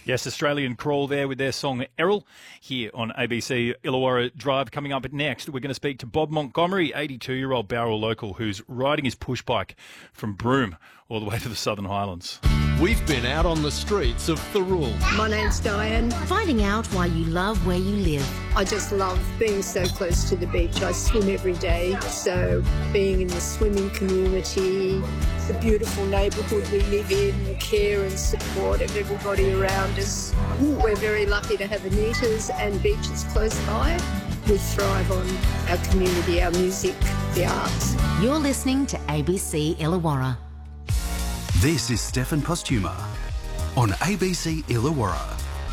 Yes, Australian Crawl there with their song Errol here on ABC Illawarra Drive. Coming up next, we're going to speak to Bob Montgomery, 82-year-old Bowral local who's riding his push bike from Broome all the way to the Southern Highlands. We've been out on the streets of Thirroul. My name's Diane. Finding out why you love where you live. I just love being so close to the beach. I swim every day, so being in the swimming community, the beautiful neighbourhood we live in, the care and support of everybody around us. We're very lucky to have Anita's and beaches close by. We thrive on our community, our music, the arts. You're listening to ABC Illawarra. This is Stefan Postuma on ABC Illawarra.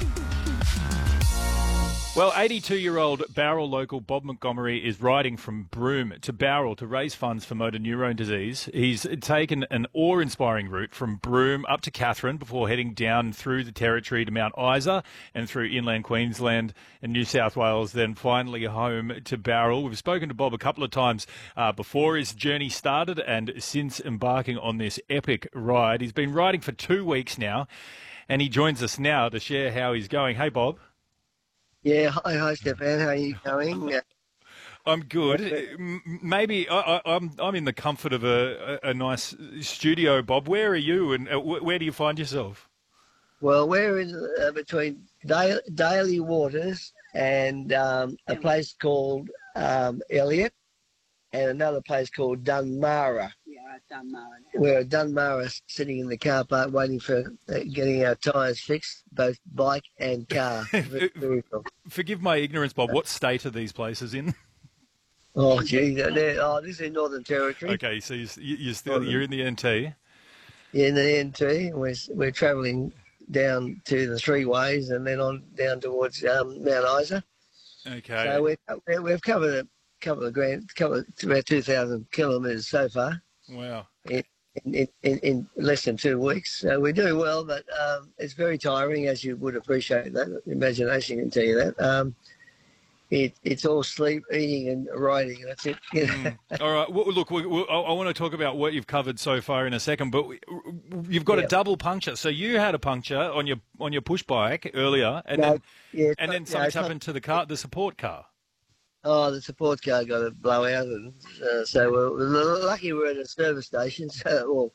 Well, 82-year-old Bowral local Bob Montgomery is riding from Broome to Bowral to raise funds for motor neurone disease. He's taken an awe-inspiring route from Broome up to Katherine before heading down through the Territory to Mount Isa and through inland Queensland and New South Wales, then finally home to Bowral. We've spoken to Bob a couple of times before his journey started and since embarking on this epic ride. He's been riding for 2 weeks now, and he joins us now to share how he's going. Hey, Bob. Yeah, hi, Stefan. How are you going? I'm good. Maybe I'm in the comfort of a nice studio, Bob. Where are you, and where do you find yourself? Well, we're in between Daly Waters and a place called Elliot and another place called Dunmara. Dunmara. We're at Dunmara, sitting in the car park waiting for getting our tyres fixed, both bike and car. Forgive my ignorance, Bob. What state are these places in? Oh, gee, this is Northern Territory. Okay, so you're in the NT. Yeah, in the NT. We're travelling down to the Three Ways and then on down towards Mount Isa. Okay. So we've covered about 2,000 kilometres so far. Wow. In less than 2 weeks. So we're doing well, but it's very tiring, as you would appreciate that. Imagination can tell you that. It's all sleep, eating and riding. That's it. All right. Well, look, I want to talk about what you've covered so far in a second, but you've got a double puncture. So you had a puncture on your push bike earlier, and then something's happened to the support car. Oh, the support car got a blowout, and so we're lucky we're at a service station. So,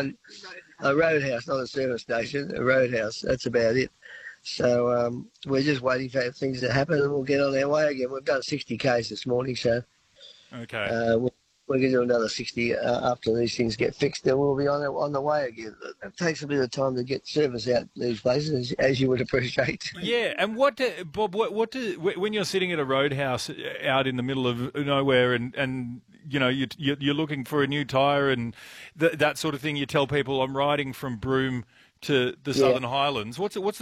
a roadhouse, not a service station, a roadhouse. That's about it. So we're just waiting for things to happen, and we'll get on our way again. We've done 60 k's this morning, so okay. We're going to do another 60 after these things get fixed, and we'll be on the way again. It takes a bit of time to get service out these places, as you would appreciate. Yeah, and Bob, when you're sitting at a roadhouse out in the middle of nowhere, and you know you're looking for a new tyre and that sort of thing, you tell people I'm riding from Broome to the Southern Highlands. What's